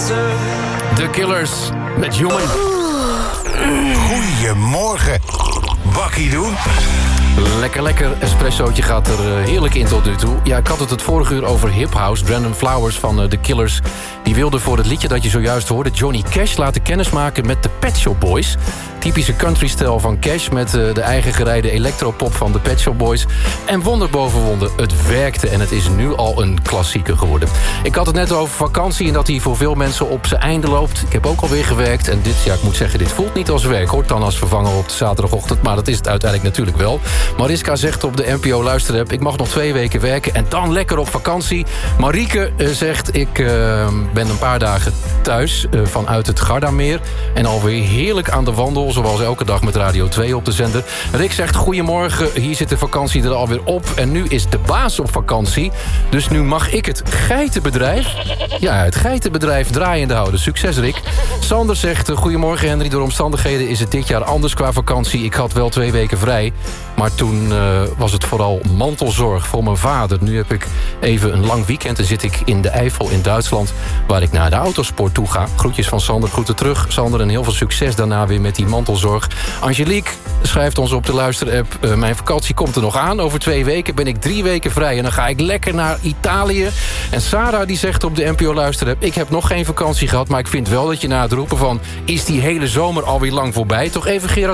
The Killers met Human. Goedemorgen. Bakkie doen. Lekker espressootje gaat er heerlijk in tot nu toe. Ja, ik had het vorige uur over Hip House. Brandon Flowers van The Killers. Die wilde voor het liedje dat je zojuist hoorde... Johnny Cash laten kennismaken met de Pet Shop Boys. Typische country-stijl van Cash... met de eigen gerijde electropop van de Pet Shop Boys. En wonder boven wonder, het werkte... en het is nu al een klassieker geworden. Ik had het net over vakantie... en dat hij voor veel mensen op zijn einde loopt. Ik heb ook alweer gewerkt. En dit, ja, ik moet zeggen, dit voelt niet als werk. Hoort dan als vervanger op de zaterdagochtend. Maar dat is het uiteindelijk natuurlijk wel. Mariska zegt op de NPO Luisterapp... ik mag nog 2 weken werken en dan lekker op vakantie. Marieke zegt... ik ben een paar dagen thuis vanuit het Gardameer... en alweer heerlijk aan de wandel... zoals elke dag met Radio 2 op de zender. Rick zegt, goedemorgen, hier zit de vakantie er alweer op... en nu is de baas op vakantie. Dus nu mag ik het geitenbedrijf... ja, het geitenbedrijf draaiende houden. Succes, Rick. Sander zegt, goedemorgen Henry... door omstandigheden is het dit jaar anders qua vakantie. Ik had wel 2 weken vrij... maar toen was het vooral mantelzorg voor mijn vader. Nu heb ik even een lang weekend en zit ik in de Eifel in Duitsland... waar ik naar de autosport toe ga. Groetjes van Sander, groeten terug. Sander, en heel veel succes daarna weer met die mantelzorg. Angelique schrijft ons op de luisterapp... mijn vakantie komt er nog aan. Over 2 weken ben ik 3 weken vrij... en dan ga ik lekker naar Italië. En Sarah die zegt op de NPO luisterapp... ik heb nog geen vakantie gehad, maar ik vind wel dat je na het roepen van... is die hele zomer alweer lang voorbij? Toch even Gerard